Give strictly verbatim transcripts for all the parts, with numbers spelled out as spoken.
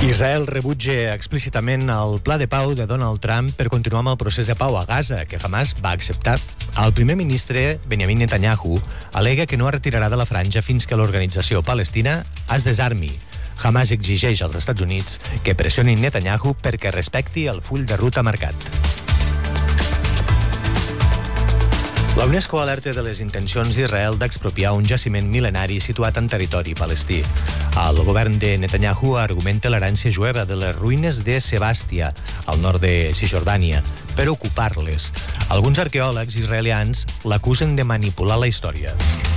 Israel rebutja explícitament el pla de pau de Donald Trump per continuar amb el procés de pau a Gaza, que Hamas va acceptar. El primer ministre, Benjamin Netanyahu, al·lega que no es retirarà de la franja fins que l'organització palestina es desarmi. Hamas exigeix als Estats Units que pressionin Netanyahu perquè respecti el full de ruta marcat. La UNESCO alerta de les intencions d'Israel d'expropiar un jaciment mil·lenari situat en territori palestí. El govern de Netanyahu argumenta l'herència jueva de les ruïnes de Sebàstia, al nord de Cisjordània, per ocupar-les. Alguns arqueòlegs israelians l'acusen de manipular la història.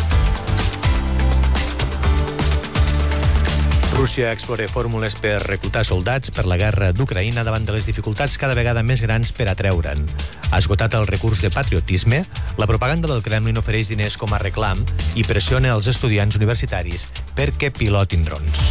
Rússia explora fórmules per reclutar soldats per la guerra d'Ucraïna davant de les dificultats cada vegada més grans per atreure'n. Ha esgotat el recurs de patriotisme, la propaganda del Kremlin ofereix diners com a reclam i pressiona els estudiants universitaris perquè pilotin drons.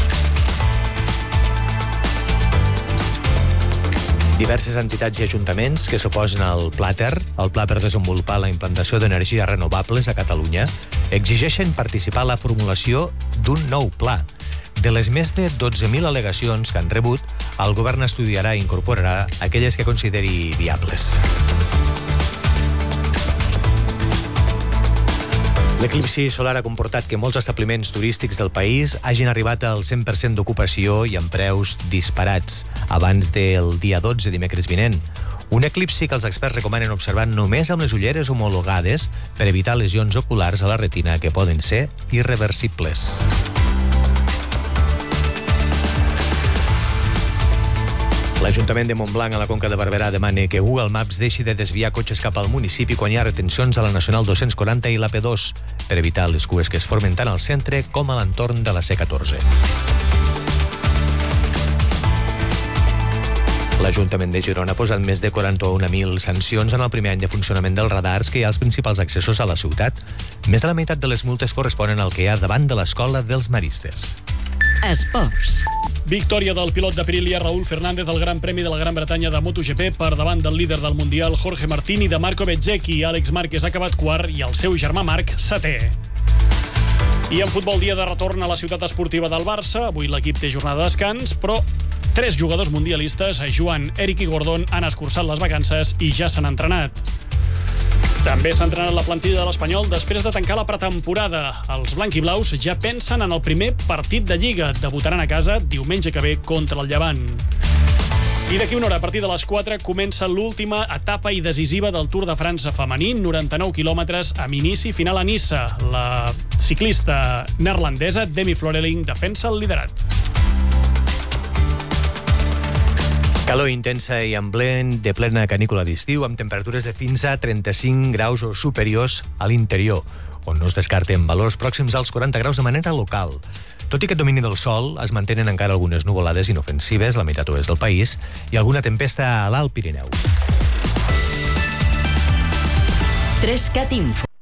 Diverses entitats i ajuntaments que s'oposen al Plater, el pla per desenvolupar la implantació d'energies renovables a Catalunya, exigeixen participar a la formulació d'un nou pla. De les més de dotze mil al·legacions que han rebut, el govern estudiarà i incorporarà aquelles que consideri viables. L'eclipsi solar ha comportat que molts establiments turístics del país hagin arribat al cent per cent d'ocupació i amb preus disparats abans del dia dotze, dimecres vinent. Un eclipsi que els experts recomanen observar només amb les ulleres homologades per evitar lesions oculars a la retina que poden ser irreversibles. L'Ajuntament de Montblanc a la Conca de Barberà demana que Google Maps deixi de desviar cotxes cap al municipi quan hi ha retencions a la Nacional dos-cents quaranta i la P dos per evitar les cues que es formen tant al centre com a l'entorn de la C catorze. L'Ajuntament de Girona ha posat més de quaranta-un mil sancions en el primer any de funcionament dels radars que hi ha als principals accessos a la ciutat. Més de la meitat de les multes corresponen al que hi ha davant de l'Escola dels Maristes. Esports. Victòria del pilot d'Aprilia Raúl Fernández al Gran Premi de la Gran Bretanya de MotoGP per davant del líder del Mundial Jorge Martín i de Marco Bezzecchi. Àlex Márquez ha acabat quart i el seu germà Marc setè. I en futbol, dia de retorn a la ciutat esportiva del Barça. Avui l'equip té jornada de descans, però tres jugadors mundialistes, Joan, Eric i Gordon, han escurçat les vacances i ja s'han entrenat. També s'ha entrenat la plantilla de l'Espanyol després de tancar la pretemporada. Els blanquiblaus ja pensen en el primer partit de Lliga. Debutaran a casa diumenge que ve contra el Llevant. I d'aquí una hora, a partir de les quatre, comença l'última etapa i decisiva del Tour de França femení, noranta-nou quilòmetres amb inici final a Niça. La ciclista neerlandesa Demi Floreling defensa el liderat. Calor intensa i en plen de plena canícula d'estiu, amb temperatures de fins a trenta-cinc graus o superiors a l'interior, on no es descarten valors pròxims als quaranta graus de manera local. Tot i que domini del sol, es mantenen encara algunes nuvolades inofensives a la meitat oest del país i alguna tempesta a l'Alt Pirineu. tres cat Info.